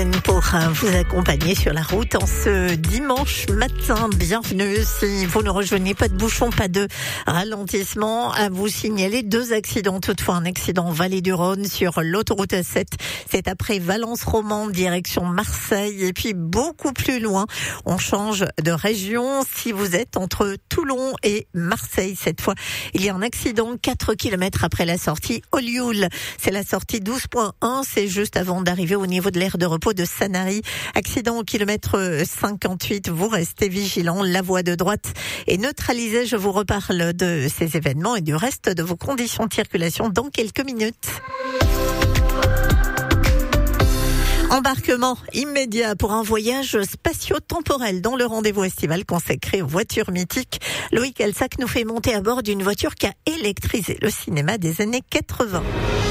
Pour vous accompagner sur la route en ce dimanche matin. Bienvenue. Si vous ne rejoignez, pas de bouchon, pas de ralentissement. À vous signaler 2 accidents. Toutefois, un accident en Vallée du Rhône sur l'autoroute A7. C'est après Valence-Romande, direction Marseille. Et puis beaucoup plus loin, on change de région. Si vous êtes entre Toulon et Marseille, cette fois, il y a un accident 4 km après la sortie Olioul. C'est la sortie 12.1. C'est juste avant d'arriver au niveau de l'aire de repos de Sanary. Accident au kilomètre 58. Vous restez vigilants. La voie de droite est neutralisée. Je vous reparle de ces événements et du reste de vos conditions de circulation dans quelques minutes. Embarquement immédiat pour un voyage spatio-temporel dans le rendez-vous estival consacré aux voitures mythiques. Loïc Elsac nous fait monter à bord d'une voiture qui a électrisé le cinéma des années 80.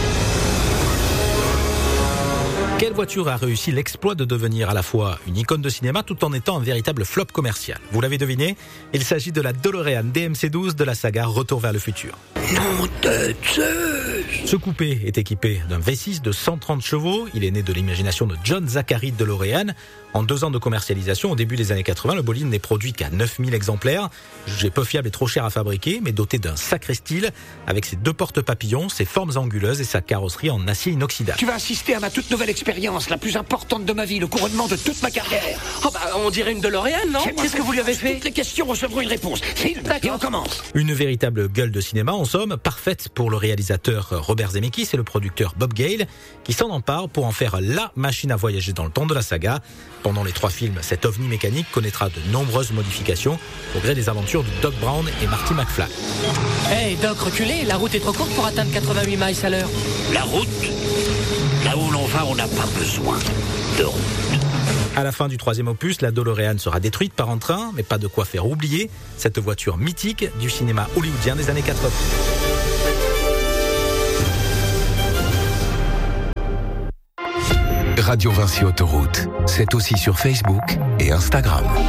Quelle voiture a réussi l'exploit de devenir à la fois une icône de cinéma tout en étant un véritable flop commercial? Vous l'avez deviné, il s'agit de la DeLorean DMC-12 de la saga Retour vers le futur. Nom de Zeus! Ce coupé est équipé d'un V6 de 130 chevaux. Il est né de l'imagination de John Zachary DeLorean. En 2 ans de commercialisation, au début des années 80, le bolide n'est produit qu'à 9000 exemplaires. Jugé peu fiable et trop cher à fabriquer, mais doté d'un sacré style, avec ses 2 portes papillons, ses formes anguleuses et sa carrosserie en acier inoxydable. Tu vas assister à ma toute nouvelle expérience, la plus importante de ma vie, le couronnement de toute ma carrière. Oh bah, on dirait une DeLorean, non? Qu'est-ce que vous lui avez fait? Toutes les questions recevront une réponse. Filme, et on commence. Une véritable gueule de cinéma, en somme, parfaite pour le réalisateur Robert Zemeckis et le producteur Bob Gale, qui s'en emparent pour en faire la machine à voyager dans le temps de la saga. Pendant les 3 films, cet ovni mécanique connaîtra de nombreuses modifications au gré des aventures de Doc Brown et Marty McFly. Hey Doc, reculez, la route est trop courte pour atteindre 88 miles à l'heure. La route, là où l'on va, on n'a pas besoin de route. À la fin du 3e opus, la DeLorean sera détruite par un train, mais pas de quoi faire oublier cette voiture mythique du cinéma hollywoodien des années 80. Radio Vinci Autoroute, c'est aussi sur Facebook et Instagram.